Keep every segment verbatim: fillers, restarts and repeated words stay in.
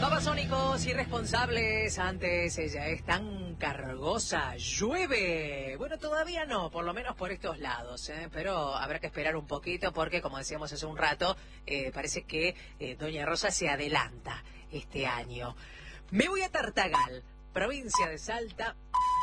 Babasónicos irresponsables, antes ella es tan cargosa, llueve. Bueno, todavía no, por lo menos por estos lados, ¿eh? Pero habrá que esperar un poquito porque, como decíamos hace un rato, eh, parece que eh, Doña Rosa se adelanta este año. Me voy a Tartagal, provincia de Salta,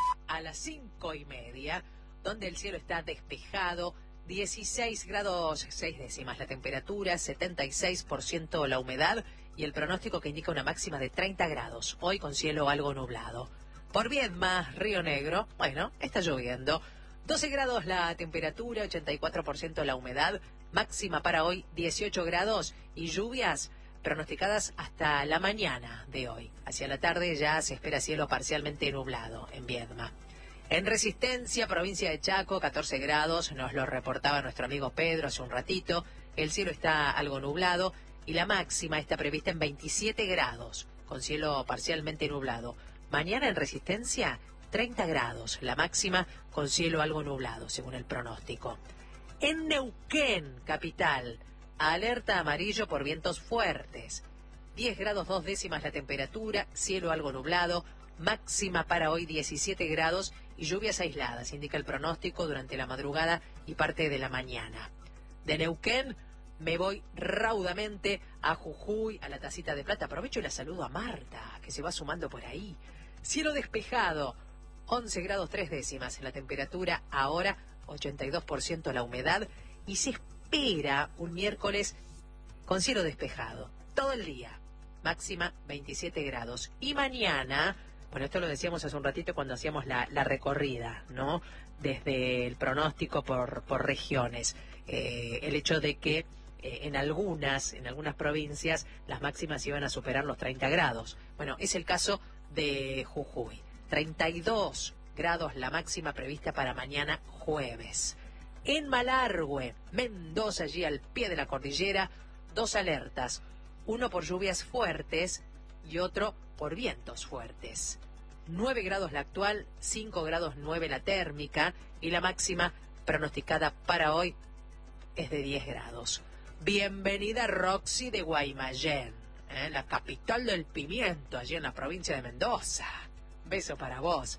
a las cinco y media, donde el cielo está despejado, dieciséis grados seis décimas la temperatura, setenta y seis por ciento la humedad y el pronóstico que indica una máxima de treinta grados, hoy con cielo algo nublado. Por Viedma, Río Negro, bueno, está lloviendo, doce grados la temperatura, ochenta y cuatro por ciento la humedad, máxima para hoy dieciocho grados y lluvias pronosticadas hasta la mañana de hoy. Hacia la tarde ya se espera cielo parcialmente nublado en Viedma. En Resistencia, provincia de Chaco, catorce grados, nos lo reportaba nuestro amigo Pedro hace un ratito. El cielo está algo nublado y la máxima está prevista en veintisiete grados, con cielo parcialmente nublado. Mañana en Resistencia, treinta grados, la máxima con cielo algo nublado, según el pronóstico. En Neuquén, capital, alerta amarillo por vientos fuertes. diez grados dos décimas la temperatura, cielo algo nublado, máxima para hoy diecisiete grados y lluvias aisladas, indica el pronóstico durante la madrugada y parte de la mañana. De Neuquén me voy raudamente a Jujuy, a la Tacita de Plata. Aprovecho y la saludo a Marta, que se va sumando por ahí. Cielo despejado, once grados tres décimas la temperatura, ahora ochenta y dos por ciento la humedad y se espera un miércoles con cielo despejado todo el día, máxima veintisiete grados. Y mañana, bueno, esto lo decíamos hace un ratito cuando hacíamos la, la recorrida, ¿no? Desde el pronóstico por, por regiones. Eh, el hecho de que eh, en algunas, en algunas provincias las máximas iban a superar los treinta grados. Bueno, es el caso de Jujuy. treinta y dos grados la máxima prevista para mañana jueves. En Malargüe, Mendoza, allí al pie de la cordillera, dos alertas. Uno por lluvias fuertes y otro por vientos fuertes. nueve grados la actual, cinco grados nueve la térmica y la máxima pronosticada para hoy es de diez grados. Bienvenida Roxy de Guaymallén, ¿eh? La capital del pimiento, allí en la provincia de Mendoza. Beso para vos.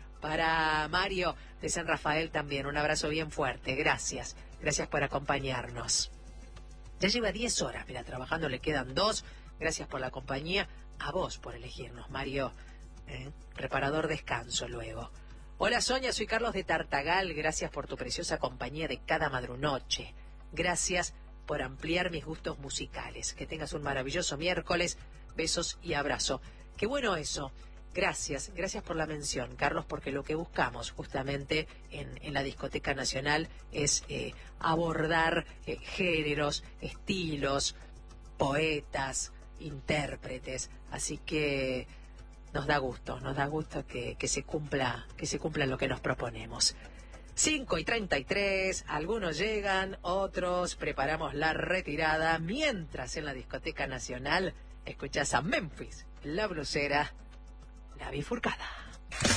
Para Mario de San Rafael también, un abrazo bien fuerte. Gracias, gracias por acompañarnos. Ya lleva diez horas, mira, trabajando, le quedan dos. Gracias por la compañía. A vos por elegirnos, Mario. ¿Eh? Reparador descanso luego. Hola Sonia, soy Carlos de Tartagal. Gracias por tu preciosa compañía de cada madrunoche. Gracias por ampliar mis gustos musicales. Que tengas un maravilloso miércoles. Besos y abrazo. Qué bueno eso. Gracias, gracias por la mención, Carlos, porque lo que buscamos justamente en, en la Discoteca Nacional es eh, abordar eh, géneros, estilos, poetas, intérpretes, así que nos da gusto, nos da gusto que, que se cumpla, que se cumpla lo que nos proponemos. cinco y treinta y tres, algunos llegan, otros preparamos la retirada, mientras en la Discoteca Nacional escuchás a Memphis, la blusera, la bifurcada.